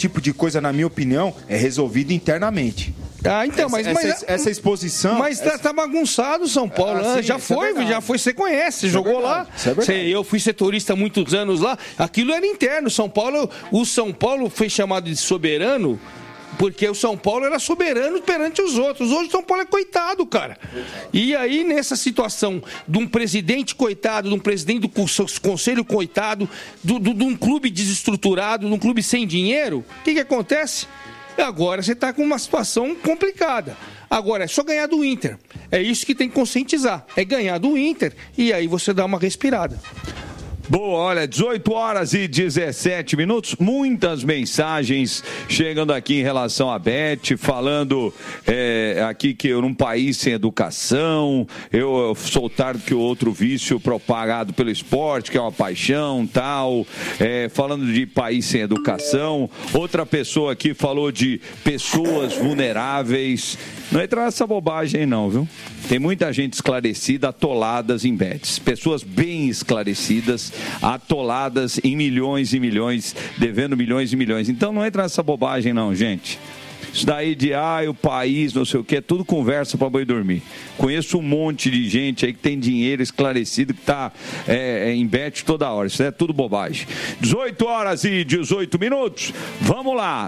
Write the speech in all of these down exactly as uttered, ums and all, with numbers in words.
tipo de coisa, na minha opinião, é resolvido internamente. Ah, então, essa, mas, essa, mas essa exposição... Mas tá, essa... tá bagunçado o São Paulo, ah, né? sim, já foi, é já foi, você conhece, você isso jogou é lá. Isso é verdade. Cê, eu fui setorista há muitos anos lá, aquilo era interno. São Paulo, o São Paulo foi chamado de soberano porque o São Paulo era soberano perante os outros. Hoje o São Paulo é coitado, cara. E aí, nessa situação de um presidente coitado, de um presidente do conselho coitado, do, do, de um clube desestruturado, de um clube sem dinheiro, o que, que acontece? Agora você está com uma situação complicada. Agora, é só ganhar do Inter. É isso que tem que conscientizar. É ganhar do Inter e aí você dá uma respirada. Boa, olha, dezoito horas e dezessete minutos, muitas mensagens chegando aqui em relação a Beth, falando é, aqui que eu num país sem educação, eu, eu sou tarde que o outro vício propagado pelo esporte, que é uma paixão, tal, é, falando de país sem educação. Outra pessoa aqui falou de pessoas vulneráveis. Não entra nessa bobagem não, viu? Tem muita gente esclarecida, atoladas em bets. Pessoas bem esclarecidas, atoladas em milhões e milhões, devendo milhões e milhões. Então não entra nessa bobagem não, gente. Isso daí de, ah, o país, não sei o que, é tudo conversa para boi dormir. Conheço um monte de gente aí que tem dinheiro esclarecido, que está é, em bet toda hora. Isso é tudo bobagem. dezoito horas e dezoito minutos. Vamos lá.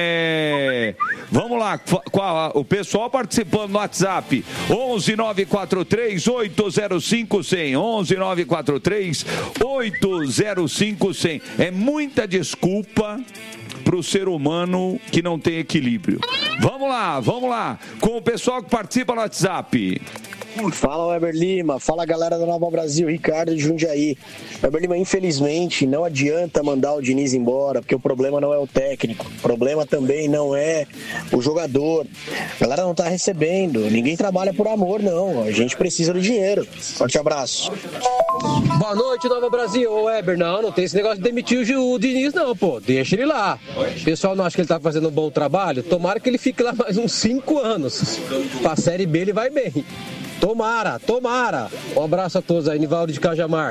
É... Vamos lá. O pessoal participando no WhatsApp. onze nove quatro três oito zero cinco cem. onze nove quatro três oito zero cinco cem. É muita desculpa para o ser humano que não tem equilíbrio. Vamos lá, vamos lá, com o pessoal que participa no WhatsApp. Fala, Weber Lima, fala galera da Nova Brasil, Ricardo de Jundiaí. Weber Lima, infelizmente não adianta mandar o Diniz embora, porque o problema não é o técnico, o problema também não é o jogador. A galera não tá recebendo, ninguém trabalha por amor não, a gente precisa do dinheiro. Forte abraço. Boa noite, Nova Brasil. Ô Weber, não, não tem esse negócio de demitir o Diniz não, pô, deixa ele lá. O pessoal não acha que ele tá fazendo um bom trabalho? Tomara que ele fique lá mais uns cinco anos. Pra Série B ele vai bem. Tomara, tomara. Um abraço a todos aí, Nivaldo de Cajamar.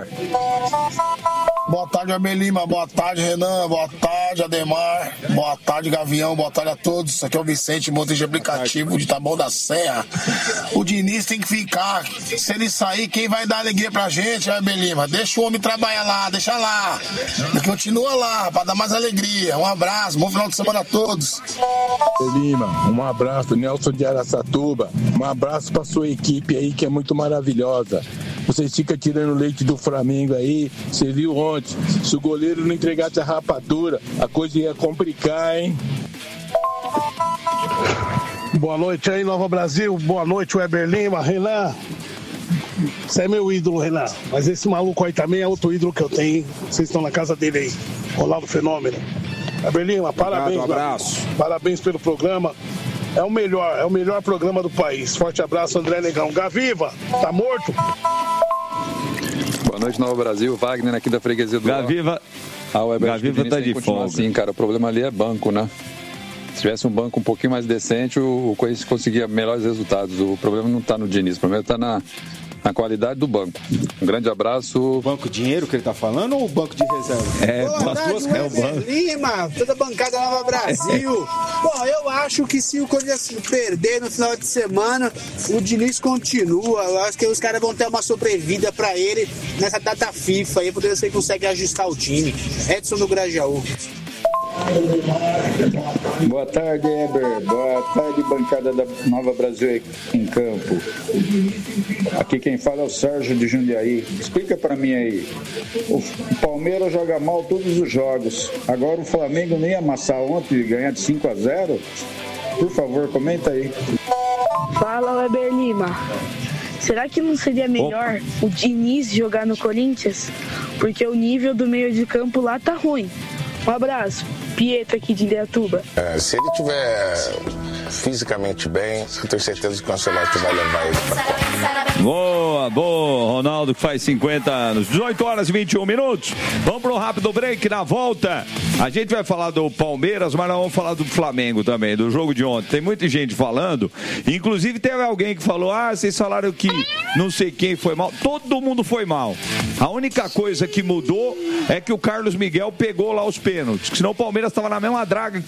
Boa tarde, Weber Lima. Boa tarde, Renan. Boa tarde, Ademar. Boa tarde, Gavião. Boa tarde a todos. Aqui é o Vicente, motorista de aplicativo de Taboão da Serra. O Diniz tem que ficar. Se ele sair, quem vai dar alegria pra gente, Weber Lima? Deixa o homem trabalhar lá, deixa lá. Ele continua lá, pra dar mais alegria. Um abraço, bom final de semana a todos. Weber Lima, um abraço, Nelson de Araçatuba. Um abraço pra sua equipe aí, que é muito maravilhosa. Vocês ficam tirando leite do Flamengo aí. Você viu ontem, se o goleiro não entregasse a rapadura, a coisa ia complicar, hein? Boa noite aí, Nova Brasil. Boa noite, Weber Lima. Renan, você é meu ídolo, Renan. Mas esse maluco aí também é outro ídolo que eu tenho. Vocês estão na casa dele aí. Ronaldo Fenômeno. Weber Lima, parabéns. Obrigado, um abraço. Parabéns pelo programa. É o melhor, é o melhor programa do país. Forte abraço, André Negão. Gaviva, tá morto? Boa noite, Nova Brasil. Wagner aqui da freguesia do Gaviva. Ah, o Weber, Gaviva tá de folga. Assim, cara, o problema ali é banco, né? Se tivesse um banco um pouquinho mais decente, o Corinthians conseguia melhores resultados. O problema não tá no Diniz, o problema tá na, na qualidade do banco. Um grande abraço. Banco dinheiro que ele tá falando ou o banco de reserva? É, Boa as tarde, duas é o banco. Lima, toda a bancada Nova Brasil. Bom, eu acho que se o Corinthians perder no final de semana, o Diniz continua. Eu acho que os caras vão ter uma sobrevida pra ele nessa data FIFA aí, poder ver se ele consegue ajustar o time. Edson do Grajaú. Boa tarde, Eber. Boa tarde, bancada da Nova Brasil em campo. Aqui quem fala é o Sérgio de Jundiaí. Explica pra mim aí. O Palmeiras joga mal todos os jogos. Agora o Flamengo nem amassar ontem e ganhar de cinco a zero? Por favor, comenta aí. Fala, Weber Lima. Será que não seria melhor o Diniz jogar no Corinthians? Porque o nível do meio de campo lá tá ruim. Um abraço. Pietro aqui de Indaiatuba. É, se ele tiver fisicamente bem, eu tenho certeza que o Ancelotti vai levar ele pra cá. Boa, boa, Ronaldo que faz cinquenta anos. dezoito horas e vinte e um minutos. Vamos para um rápido break. Na volta, a gente vai falar do Palmeiras, mas nós vamos falar do Flamengo também, do jogo de ontem. Tem muita gente falando, inclusive teve alguém que falou, ah, vocês falaram que não sei quem foi mal. Todo mundo foi mal. A única coisa que mudou é que o Carlos Miguel pegou lá os pênaltis, senão o Palmeiras estava na mesma draga